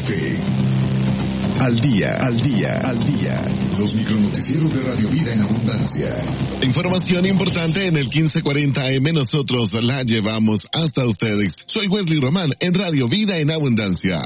Norte. Al día, al día, al día. Los micronoticieros de Radio Vida en Abundancia. Información importante en el 1540 AM, nosotros la llevamos hasta ustedes. Soy Wesley Román en Radio Vida en Abundancia.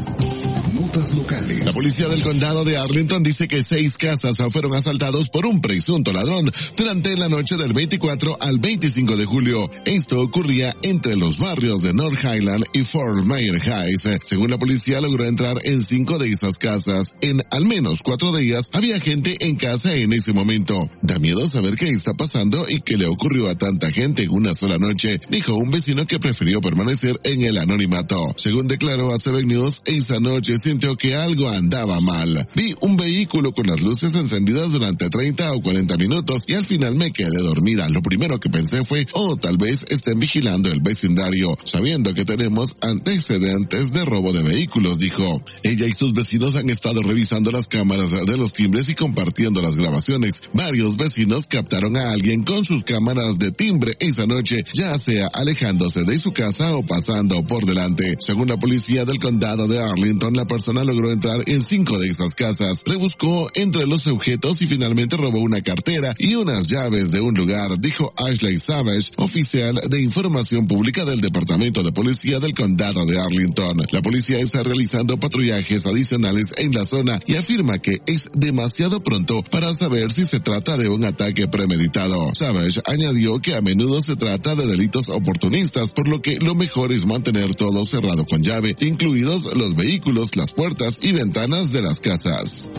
Notas locales. La policía del condado de Arlington dice que 6 casas fueron asaltados por un presunto ladrón durante la noche del 24 al 25 de julio. Esto ocurría entre los barrios de North Highland y Fort Myers Heights. Según la policía, logró entrar en 5 de esas casas. En al menos 4 de ellas había gente en casa en ese momento. Da miedo saber qué está pasando y qué le ocurrió a tanta gente en una sola noche, dijo un vecino que prefirió permanecer en el anonimato. Según declaró a 7 News, esa noche sintió que algo andaba mal. Vi un vehículo con las luces encendidas durante 30 o 40 minutos y al final me quedé dormida. Lo primero que pensé fue, tal vez estén vigilando el vecindario, sabiendo que tenemos antecedentes de robo de vehículos, dijo. Ella y sus vecinos han estado revisando las cámaras de los timbres y compartiendo las grabaciones. Varios vecinos captaron a alguien con sus cámaras de timbre esa noche, ya sea alejándose de su casa o pasando por delante. Según la policía del condado de Arlington, la persona logró entrar en 5 de esas casas, rebuscó entre los objetos y finalmente robó una cartera y unas llaves de un lugar, dijo Ashley Savage, oficial de información pública del Departamento de Policía del Condado de Arlington. La policía está realizando patrullajes adicionales en la zona y afirma que es demasiado pronto para saber si se trata de un ataque premeditado. Savage añadió que a menudo se trata de delitos oportunistas, por lo que lo mejor es mantener todo cerrado con llave, incluidos los vehículos, las puertas y ventanas de las casas.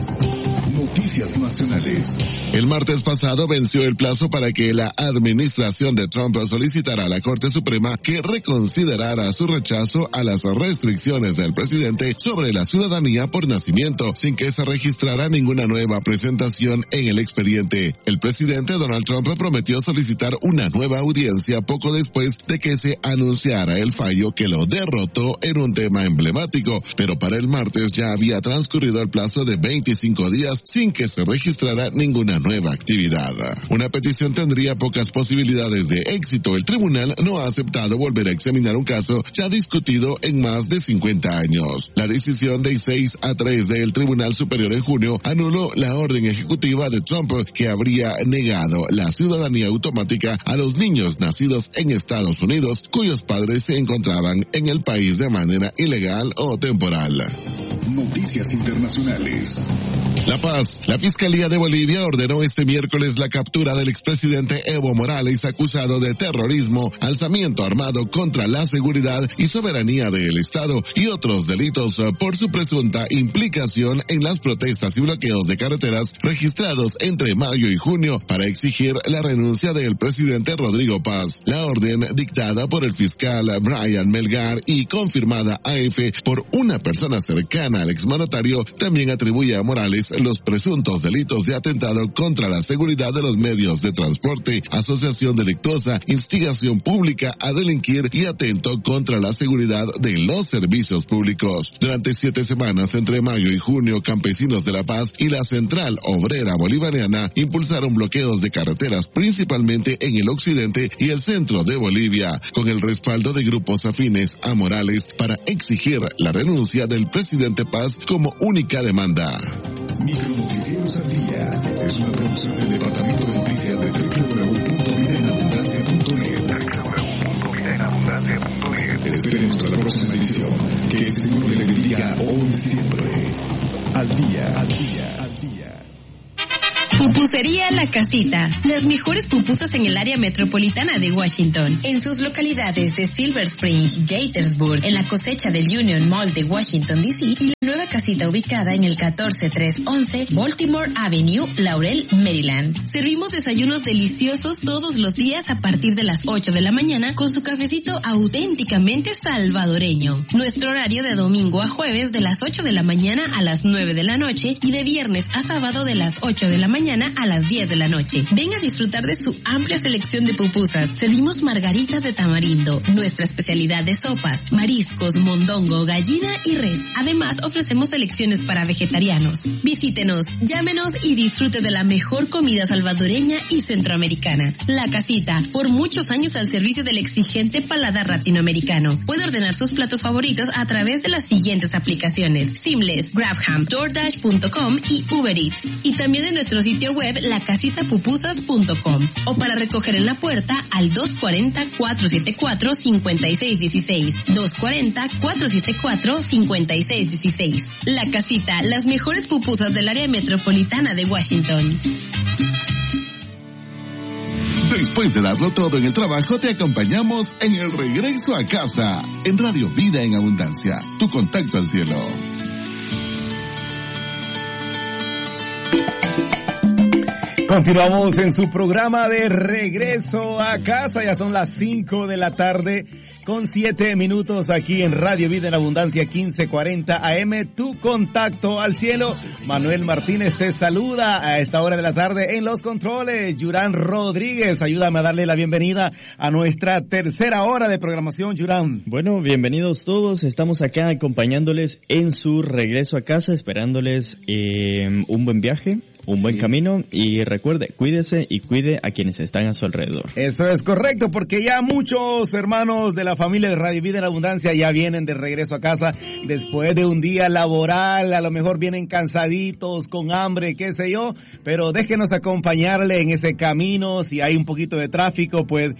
Noticias nacionales. El martes pasado venció el plazo para que la administración de Trump solicitara a la Corte Suprema que reconsiderara su rechazo a las restricciones del presidente sobre la ciudadanía por nacimiento, sin que se registrara ninguna nueva presentación en el expediente. El presidente Donald Trump prometió solicitar una nueva audiencia poco después de que se anunciara el fallo que lo derrotó en un tema emblemático, pero para el martes ya había transcurrido el plazo de 25 días sin que se registrara ninguna nueva actividad. Una petición tendría pocas posibilidades de éxito. El tribunal no ha aceptado volver a examinar un caso ya discutido en más de 50 años. La decisión de 6-3 del Tribunal Superior en junio anuló la orden ejecutiva de Trump que habría negado la ciudadanía automática a los niños nacidos en Estados Unidos cuyos padres se encontraban en el país de manera ilegal o temporal. Noticias internacionales. La Paz. La Fiscalía de Bolivia ordenó este miércoles la captura del expresidente Evo Morales acusado de terrorismo, alzamiento armado contra la seguridad y soberanía del Estado y otros delitos por su presunta implicación en las protestas y bloqueos de carreteras registrados entre mayo y junio para exigir la renuncia del presidente Rodrigo Paz. La orden, dictada por el fiscal Brian Melgar y confirmada AF por una persona cercana al exmandatario, también atribuye a Morales los presuntos delitos de atentado contra la seguridad de los medios de transporte, asociación delictuosa, instigación pública a delinquir y atento contra la seguridad de los servicios públicos. Durante 7 semanas, entre mayo y junio, campesinos de La Paz y la Central Obrera Bolivariana impulsaron bloqueos de carreteras principalmente en el occidente y el centro de Bolivia, con el respaldo de grupos afines a Morales para exigir la renuncia del presidente Paz como única demanda. Micronoticieros al día es una producción del Departamento de Noticias de www.vidaenabundancia.net. Esperemos hasta la próxima edición. Que el Señor le bendiga hoy y siempre. Al día, al día, al día. Pupusería La Casita. Las mejores pupusas en el área metropolitana de Washington. En sus localidades de Silver Spring, Gaithersburg, en la cosecha del Union Mall de Washington, D.C. y la nueva casita ubicada en el 14311 Baltimore Avenue, Laurel, Maryland. Servimos desayunos deliciosos todos los días a partir de las 8 de la mañana con su cafecito auténticamente salvadoreño. Nuestro horario de domingo a jueves de las 8 de la mañana a las 9 de la noche y de viernes a sábado de las 8 de la mañana a las 10 de la noche. Ven a disfrutar de su amplia selección de pupusas. Servimos margaritas de tamarindo, nuestra especialidad de sopas, mariscos, mondongo, gallina y res. Además, ofrecemos selecciones para vegetarianos. Visítenos, llámenos y disfrute de la mejor comida salvadoreña y centroamericana. La Casita, por muchos años al servicio del exigente paladar latinoamericano. Puede ordenar sus platos favoritos a través de las siguientes aplicaciones: Seamless, GrabHam, DoorDash.com y Uber Eats. Y también en nuestro sitio web lacasitapupusas.com. O para recoger en la puerta al 240-474-5616. 240-474-5616. La Casita, las mejores pupusas del área metropolitana de Washington. Después de darlo todo en el trabajo, te acompañamos en el regreso a casa. En Radio Vida en Abundancia, tu contacto al cielo. Continuamos en su programa de regreso a casa. Ya son las 5 de la tarde con 7 minutos aquí en Radio Vida en Abundancia 1540 AM. Tu contacto al cielo. Manuel Martínez te saluda a esta hora de la tarde en los controles. Yurán Rodríguez, ayúdame a darle la bienvenida a nuestra tercera hora de programación, Yurán. Bueno, bienvenidos todos. Estamos acá acompañándoles en su regreso a casa, esperándoles un buen viaje, un buen camino, y recuerde, cuídese y cuide a quienes están a su alrededor. Eso es correcto, porque ya muchos hermanos de la familia de Radio Vida en Abundancia ya vienen de regreso a casa después de un día laboral. A lo mejor vienen cansaditos, con hambre, qué sé yo, pero déjenos acompañarle en ese camino. Si hay un poquito de tráfico, pues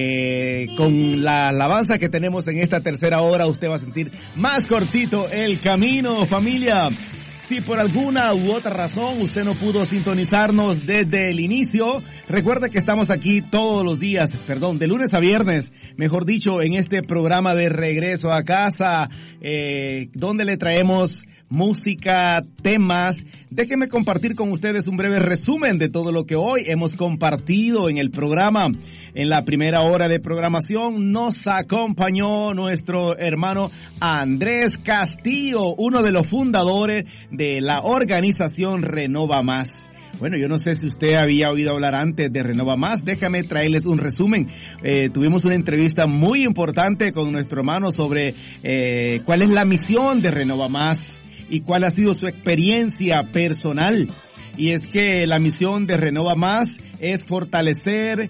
con la alabanza que tenemos en esta tercera hora, usted va a sentir más cortito el camino, familia. Si por alguna u otra razón usted no pudo sintonizarnos desde el inicio, recuerde que estamos aquí todos los días, de lunes a viernes, mejor dicho, en este programa de regreso a casa, donde le traemos música, temas. Déjenme compartir con ustedes un breve resumen de todo lo que hoy hemos compartido en el programa. En la primera hora de programación nos acompañó nuestro hermano Andrés Castillo, uno de los fundadores de la organización Renova Más. Bueno, yo no sé si usted había oído hablar antes de Renova Más. Déjame traerles un resumen. Tuvimos una entrevista muy importante con nuestro hermano sobre cuál es la misión de Renova Más y cuál ha sido su experiencia personal. Y es que la misión de Renova Más es fortalecer,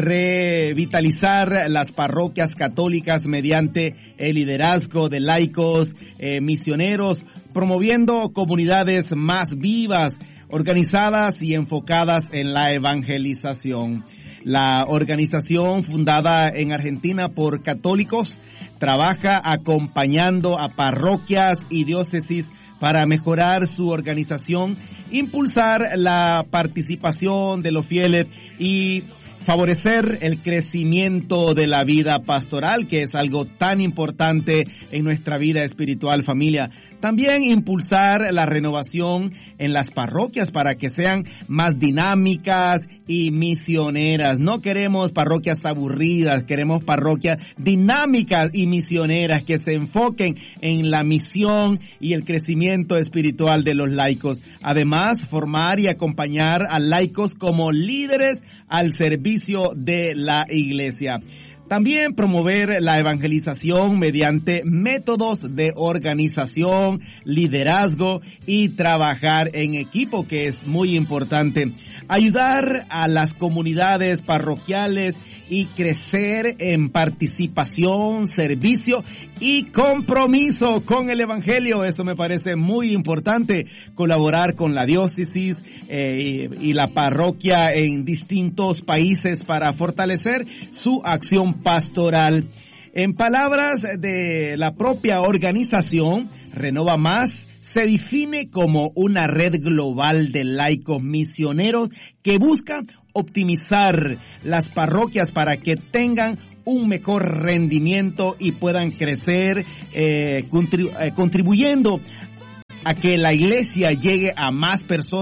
revitalizar las parroquias católicas mediante el liderazgo de laicos, misioneros, promoviendo comunidades más vivas, organizadas y enfocadas en la evangelización. La organización, fundada en Argentina por católicos, trabaja acompañando a parroquias y diócesis para mejorar su organización, impulsar la participación de los fieles y favorecer el crecimiento de la vida pastoral, que es algo tan importante en nuestra vida espiritual, familia. También impulsar la renovación en las parroquias para que sean más dinámicas y misioneras. No queremos parroquias aburridas, queremos parroquias dinámicas y misioneras que se enfoquen en la misión y el crecimiento espiritual de los laicos. Además, formar y acompañar a laicos como líderes al servicio de la iglesia. También promover la evangelización mediante métodos de organización, liderazgo y trabajar en equipo, que es muy importante. Ayudar a las comunidades parroquiales y crecer en participación, servicio y compromiso con el evangelio. Eso me parece muy importante. Colaborar con la diócesis y la parroquia en distintos países para fortalecer su acción pastoral. En palabras de la propia organización, Renova Más se define como una red global de laicos misioneros que busca optimizar las parroquias para que tengan un mejor rendimiento y puedan crecer, contribuyendo a que la iglesia llegue a más personas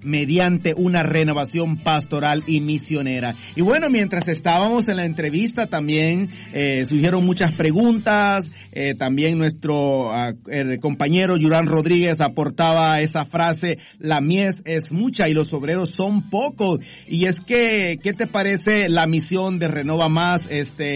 mediante una renovación pastoral y misionera. Y bueno, mientras estábamos en la entrevista también surgieron muchas preguntas, también nuestro compañero Yurán Rodríguez aportaba esa frase: la mies es mucha y los obreros son pocos. Y es que, ¿qué te parece la misión de Renova Más,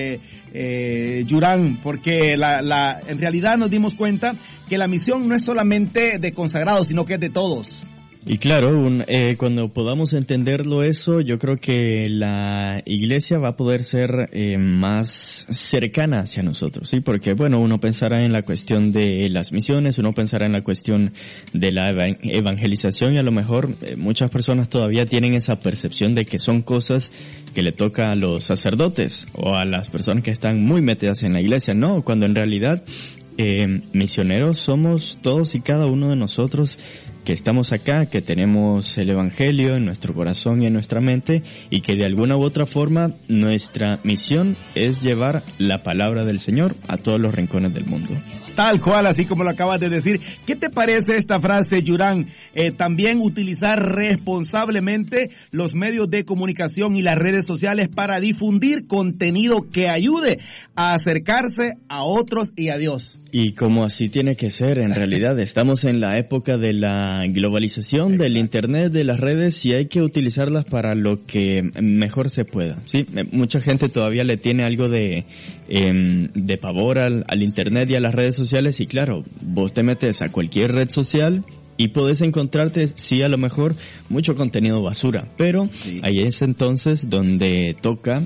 Yurán? Porque en realidad nos dimos cuenta que la misión no es solamente de consagrados, sino que es de todos. Y claro, cuando podamos entenderlo eso, yo creo que la iglesia va a poder ser más cercana hacia nosotros, ¿sí? Porque, bueno, uno pensará en la cuestión de las misiones, uno pensará en la cuestión de la evangelización, y a lo mejor muchas personas todavía tienen esa percepción de que son cosas que le toca a los sacerdotes o a las personas que están muy metidas en la iglesia. No, cuando en realidad misioneros somos todos y cada uno de nosotros que estamos acá, que tenemos el Evangelio en nuestro corazón y en nuestra mente, y que de alguna u otra forma nuestra misión es llevar la palabra del Señor a todos los rincones del mundo. Tal cual, así como lo acabas de decir. ¿Qué te parece esta frase, Yurán? También utilizar responsablemente los medios de comunicación y las redes sociales para difundir contenido que ayude a acercarse a otros y a Dios. Y como así tiene que ser, en realidad estamos en la época de la globalización, exacto, del internet, de las redes, y hay que utilizarlas para lo que mejor se pueda. Sí, mucha gente todavía le tiene algo de pavor al internet y a las redes sociales, y claro, vos te metes a cualquier red social y podés encontrarte, sí, a lo mejor mucho contenido basura, pero sí, ahí es entonces donde toca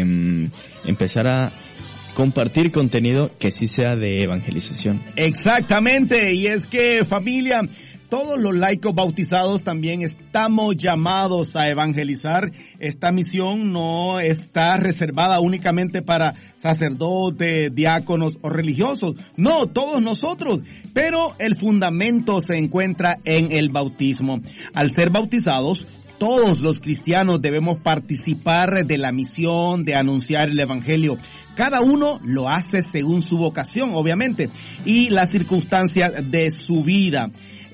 empezar a compartir contenido que sí sea de evangelización. Exactamente, y es que, familia, todos los laicos bautizados también estamos llamados a evangelizar. Esta misión no está reservada únicamente para sacerdotes, diáconos o religiosos. No, todos nosotros. Pero el fundamento se encuentra en el bautismo. Al ser bautizados, todos los cristianos debemos participar de la misión de anunciar el Evangelio. Cada uno lo hace según su vocación, obviamente, y las circunstancias de su vida.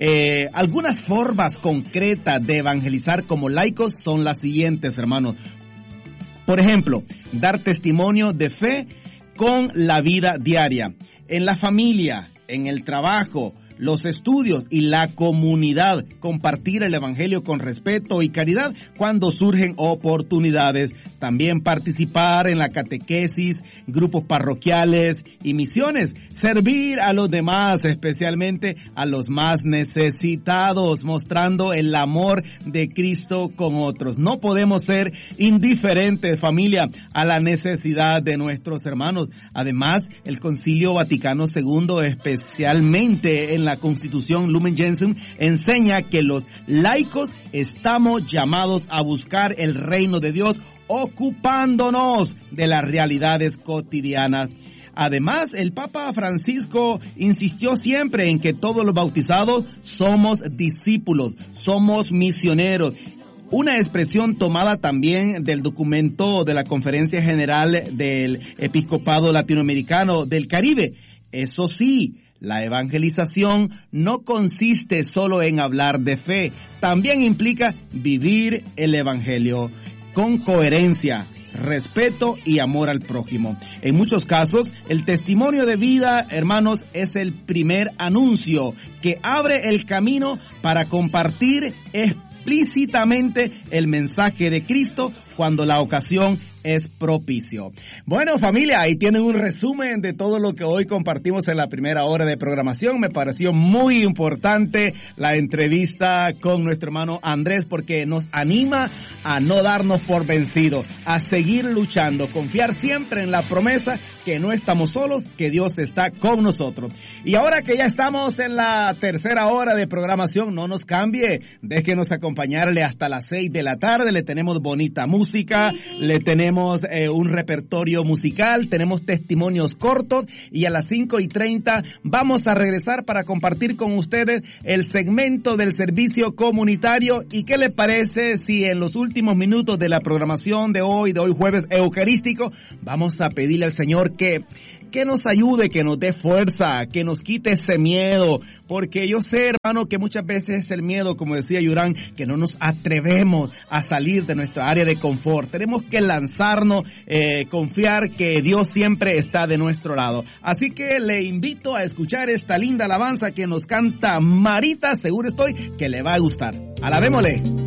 Algunas formas concretas de evangelizar como laicos son las siguientes, hermanos. Por ejemplo, dar testimonio de fe con la vida diaria, en la familia, en el trabajo, los estudios y la comunidad, compartir el Evangelio con respeto y caridad cuando surgen oportunidades, también participar en la catequesis, grupos parroquiales y misiones, servir a los demás, especialmente a los más necesitados, mostrando el amor de Cristo con otros. No podemos ser indiferentes, familia, a la necesidad de nuestros hermanos. Además, el Concilio Vaticano II, especialmente en la Constitución Lumen Gentium, enseña que los laicos estamos llamados a buscar el reino de Dios ocupándonos de las realidades cotidianas. Además, el Papa Francisco insistió siempre en que todos los bautizados somos discípulos, somos misioneros. Una expresión tomada también del documento de la Conferencia General del Episcopado Latinoamericano del Caribe. Eso sí, la evangelización no consiste solo en hablar de fe, también implica vivir el Evangelio con coherencia, respeto y amor al prójimo. En muchos casos, el testimonio de vida, hermanos, es el primer anuncio que abre el camino para compartir explícitamente el mensaje de Cristo cuando la ocasión es propicio. Bueno, familia, ahí tienen un resumen de todo lo que hoy compartimos en la primera hora de programación. Me pareció muy importante la entrevista con nuestro hermano Andrés, porque nos anima a no darnos por vencidos, a seguir luchando, confiar siempre en la promesa que no estamos solos, que Dios está con nosotros. Y ahora que ya estamos en la tercera hora de programación, no nos cambie, déjenos acompañarle hasta las 6 de la tarde. Le tenemos bonita música, le tenemos un repertorio musical, tenemos testimonios cortos, y a las 5:30 vamos a regresar para compartir con ustedes el segmento del servicio comunitario. ¿Y qué le parece si en los últimos minutos de la programación de hoy jueves eucarístico, vamos a pedirle al Señor que que nos ayude, que nos dé fuerza, que nos quite ese miedo, porque yo sé, hermano, que muchas veces es el miedo, como decía Yurán, que no nos atrevemos a salir de nuestra área de confort. Tenemos que lanzarnos, confiar que Dios siempre está de nuestro lado. Así que le invito a escuchar esta linda alabanza que nos canta Marita, seguro estoy que le va a gustar. Alabémosle.